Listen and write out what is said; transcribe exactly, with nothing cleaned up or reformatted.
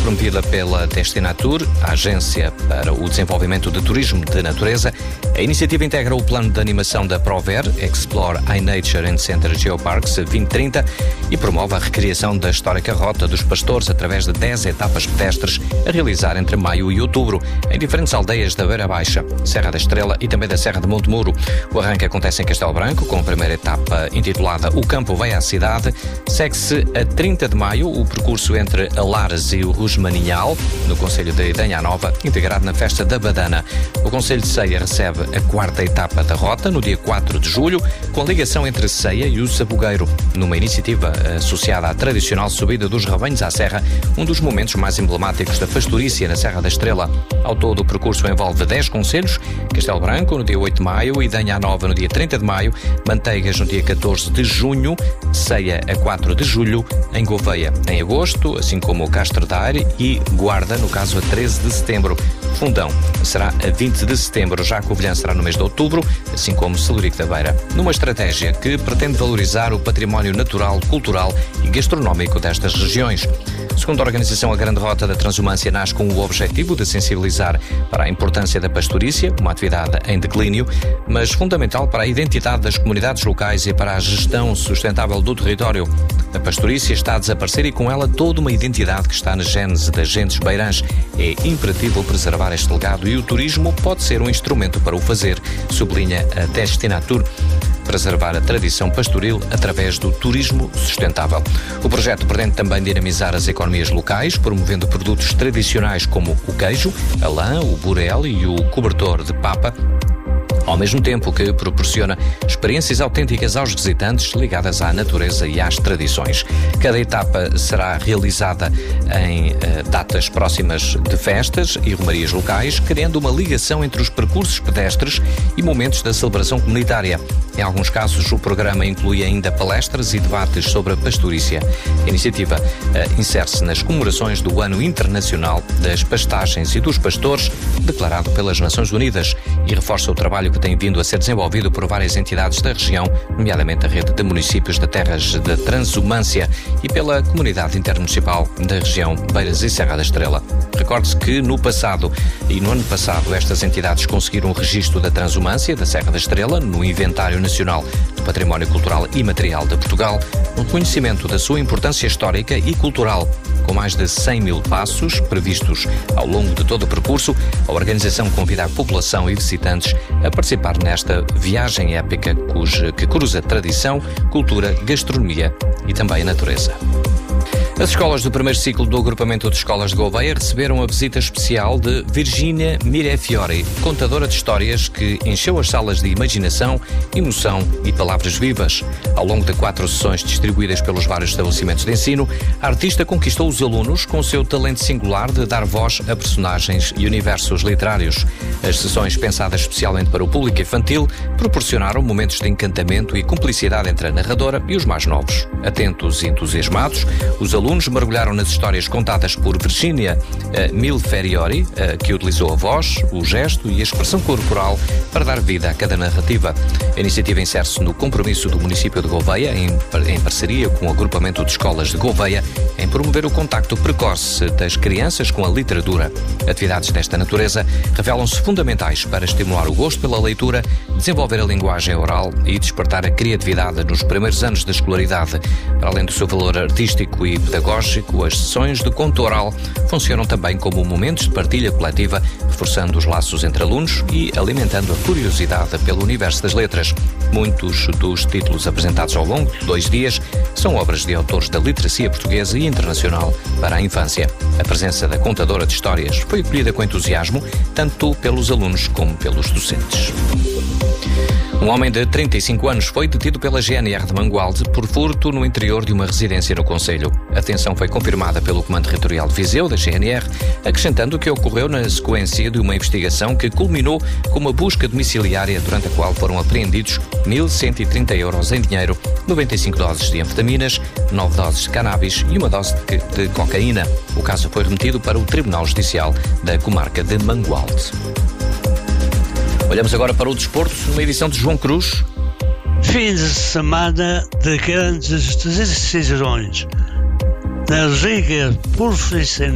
promovida pela Destinatur, a Agência para o Desenvolvimento de Turismo de Natureza. A iniciativa integra o plano de animação da Prover, Explore iNature and Center Geoparks vinte trinta, e promove a recriação da histórica Rota dos Pastores através de dez etapas pedestres a realizar entre maio e outubro, em diferentes aldeias da Beira Baixa, Serra da Estrela e também da Serra de Monte Muro. O arranque acontece em Castelo Branco, com a primeira etapa intitulada O Campo Vai à Cidade. Segue-se a trinta de maio o percurso entre Alares e o Rusmaninhal, no concelho de Idanha Nova, integrado na Festa da Badana. O concelho de Ceia recebe a quarta etapa da rota, no dia quatro de julho, com a ligação entre Ceia e o Sabugueiro, numa iniciativa associada à tradicional subida dos Rabanhos à Serra, um dos momentos mais emblemáticos da pastorícia na Serra da Estrela. Ao todo, o percurso envolve dez concelhos: Castelo Branco, no dia oito de maio, Idanha Nova, no dia trinta de maio, Manteigas, no dia catorze de junho, Ceia, a quatro de julho, em Gouveia, em agosto, assim como o Castro Daire, e Guarda, no caso, a treze de setembro. Fundão será a vinte de setembro, já Covilhã será no mês de outubro, assim como Celurico da Beira, numa estratégia que pretende valorizar o património natural, cultural e gastronómico destas regiões. Segundo a organização, a Grande Rota da Transumância nasce com o objetivo de sensibilizar para a importância da pastorícia, uma atividade em declínio, mas fundamental para a identidade das comunidades locais e para a gestão sustentável do território. A pastorícia está a desaparecer e com ela toda uma identidade que está na gênese das gentes beirãs. É imperativo preservar este legado e o turismo pode ser um instrumento para o fazer, sublinha a Destinatur. Preservar a tradição pastoril através do turismo sustentável. O projeto pretende também dinamizar as economias locais, promovendo produtos tradicionais como o queijo, a lã, o burel e o cobertor de papa, ao mesmo tempo que proporciona experiências autênticas aos visitantes ligadas à natureza e às tradições. Cada etapa será realizada em eh, datas próximas de festas e romarias locais, criando uma ligação entre os percursos pedestres e momentos da celebração comunitária. Em alguns casos, o programa inclui ainda palestras e debates sobre a pastorícia. A iniciativa eh, insere-se nas comemorações do Ano Internacional das Pastagens e dos Pastores, declarado pelas Nações Unidas, e reforça o trabalho que tem vindo a ser desenvolvido por várias entidades da região, nomeadamente a rede de municípios de terras de Transumância e pela comunidade intermunicipal da região Beiras e Serra da Estrela. Recorde-se que no passado e no ano passado estas entidades conseguiram o registro da Transumância da Serra da Estrela no Inventário Nacional do Património Cultural e Material de Portugal, um reconhecimento da sua importância histórica e cultural. Com mais de cem mil passos previstos ao longo de todo o percurso, a organização convida a população e visitantes a participar nesta viagem épica cuja, que cruza tradição, cultura, gastronomia e também a natureza. As escolas do primeiro ciclo do agrupamento de escolas de Gouveia receberam a visita especial de Virgínia Mirefiori, contadora de histórias que encheu as salas de imaginação, emoção e palavras vivas. Ao longo de quatro sessões distribuídas pelos vários estabelecimentos de ensino, a artista conquistou os alunos com o seu talento singular de dar voz a personagens e universos literários. As sessões, pensadas especialmente para o público infantil, proporcionaram momentos de encantamento e cumplicidade entre a narradora e os mais novos. Atentos e entusiasmados, os alunos Alunos mergulharam nas histórias contadas por Virgínia uh, Milferiori, uh, que utilizou a voz, o gesto e a expressão corporal para dar vida a cada narrativa. A iniciativa insere-se no compromisso do município de Gouveia, em, em parceria com o agrupamento de escolas de Gouveia, em promover o contacto precoce das crianças com a literatura. Atividades desta natureza revelam-se fundamentais para estimular o gosto pela leitura, desenvolver a linguagem oral e despertar a criatividade nos primeiros anos da escolaridade. Para além do seu valor artístico e pedagógico, as sessões de conto oral funcionam também como momentos de partilha coletiva, reforçando os laços entre alunos e alimentando a curiosidade pelo universo das letras. Muitos dos títulos apresentados ao longo de dois dias são obras de autores da literacia portuguesa e internacional para a infância. A presença da contadora de histórias foi acolhida com entusiasmo, tanto pelos alunos como pelos docentes. Um homem de trinta e cinco anos foi detido pela G N R de Mangualde por furto no interior de uma residência no concelho. A detenção foi confirmada pelo Comando Territorial de Viseu, da G N R, acrescentando que ocorreu na sequência de uma investigação que culminou com uma busca domiciliária durante a qual foram apreendidos mil cento e trinta euros em dinheiro, noventa e cinco doses de anfetaminas, nove doses de cannabis e uma dose de, de cocaína. O caso foi remetido para o Tribunal Judicial da Comarca de Mangualde. Olhamos agora para o desporto, numa edição de João Cruz. Fim de semana de grandes decisões na Liga Profissional